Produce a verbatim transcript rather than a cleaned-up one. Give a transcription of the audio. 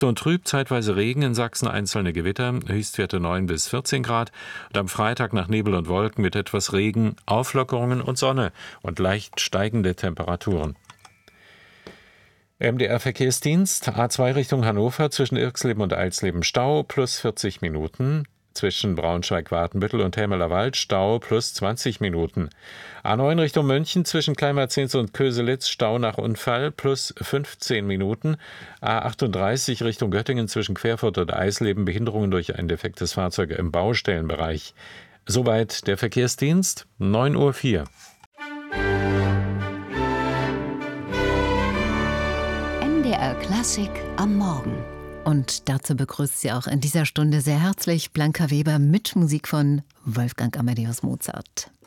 Und trüb, zeitweise Regen, in Sachsen einzelne Gewitter, Höchstwerte neun bis vierzehn Grad. Und am Freitag nach Nebel und Wolken mit etwas Regen, Auflockerungen und Sonne und leicht steigende Temperaturen. M D R-Verkehrsdienst, A zwei Richtung Hannover, zwischen Irxleben und Eilsleben Stau, plus vierzig Minuten. Zwischen Braunschweig-Watenbüttel und Helmeler-Wald Stau plus zwanzig Minuten. A neun Richtung München zwischen Kleinmarzens und Köselitz Stau nach Unfall plus fünfzehn Minuten. A achtunddreißig Richtung Göttingen zwischen Querfurt und Eisleben Behinderungen durch ein defektes Fahrzeug im Baustellenbereich. Soweit der Verkehrsdienst, neun Uhr vier. M D R Klassik am Morgen. Und dazu begrüßt sie auch in dieser Stunde sehr herzlich Blanca Weber mit Musik von Wolfgang Amadeus Mozart.